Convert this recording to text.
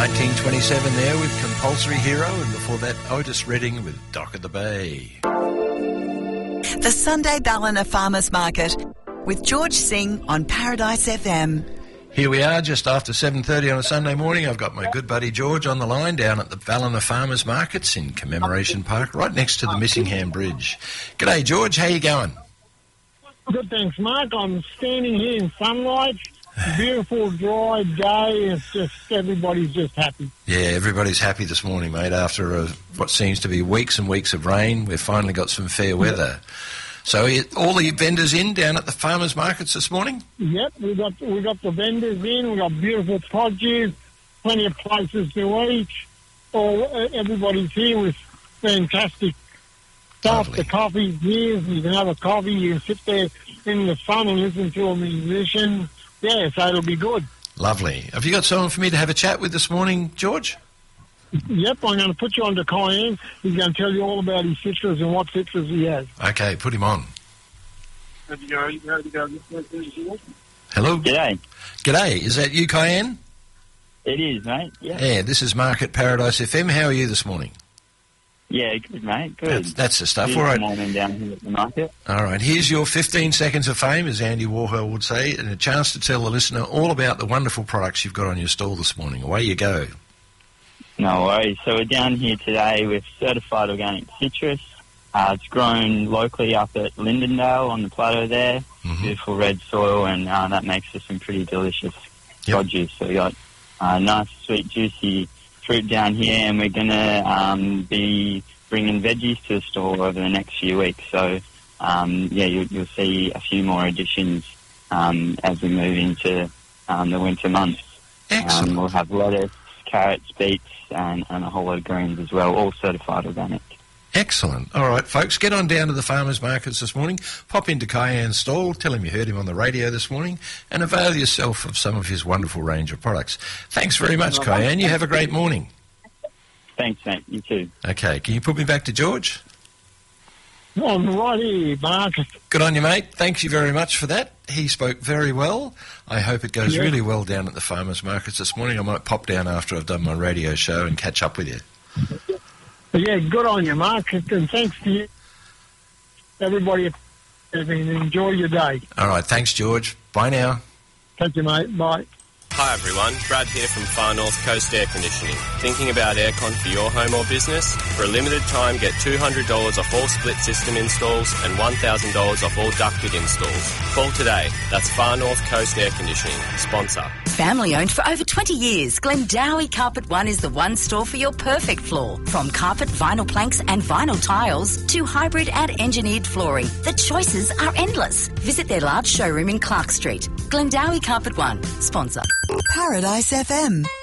1927 there with Compulsory Hero, and before that Otis Redding with Dock of the Bay. The Sunday Ballina Farmers Market with George Singh on Paradise FM. Here we are just after 7:30 on a Sunday morning. I've got my good buddy George on the line down at the Ballina Farmers Markets in Commemoration Park, right next to the Missingham Bridge. G'day George, how you going? Good, thanks, Mark. I'm standing here in sunlight. Beautiful, dry day. It's just, everybody's just happy. Yeah, everybody's happy this morning, mate. After what seems to be weeks and weeks of rain, we've finally got some fair weather. So all the vendors in down at the farmers markets this morning? Yep, we got the vendors in. We got beautiful produce, plenty of places to eat. Everybody's here with fantastic stuff. Lovely. The coffee's here. You can have a coffee. You can sit there in the sun and listen to a musician. Yeah, so it'll be good. Lovely. Have you got someone for me to have a chat with this morning, George? Yep, I'm going to put you on to Cayenne. He's going to tell you all about his citrus and what citrus he has. Okay, put him on. Have you go? Hello? G'day. G'day. Is that you, Cayenne? It is, mate. Yeah. Yeah, this is Mark at Paradise FM. How are you this morning? Yeah, good, mate. Good. That's the stuff. Good All right. morning down here at the market. All right. Here's your 15 seconds of fame, as Andy Warhol would say, and a chance to tell the listener all about the wonderful products you've got on your stall this morning. Away you go. No worries. So we're down here today with certified organic citrus. It's grown locally up at Lindendale on the plateau there. Mm-hmm. Beautiful red soil, and that makes for some pretty delicious produce. So we got nice, sweet, juicy fruit down here, and we're going to be bringing veggies to the store over the next few weeks. So, you'll see a few more additions as we move into the winter months. Excellent. We'll have lettuce, carrots, beets, and a whole lot of greens as well, all certified organic. Excellent. All right, folks, get on down to the farmers markets this morning, pop into Cayenne's stall, tell him you heard him on the radio this morning, and avail yourself of some of his wonderful range of products. Thanks very much, Cayenne. You have a great morning. Thanks, mate. You too. Okay, can you put me back to George? I'm right here, Mark. Good on you, mate. Thank you very much for that. He spoke very well. I hope it goes really well down at the farmers markets this morning. I might pop down after I've done my radio show and catch up with you. Yeah, good on you, Mark, and thanks to you, everybody. Enjoy your day. All right, thanks, George. Bye now. Thank you, mate. Bye. Hi everyone, Brad here from Far North Coast Air Conditioning. Thinking about aircon for your home or business? For a limited time, get $200 off all split system installs and $1,000 off all ducted installs. Call today. That's Far North Coast Air Conditioning, sponsor. Family owned for over 20 years, Glendowie Carpet One is the one store for your perfect floor. From carpet, vinyl planks and vinyl tiles to hybrid and engineered flooring, the choices are endless. Visit their large showroom in Clark Street. Glendowie Carpet One, sponsor. Paradise FM.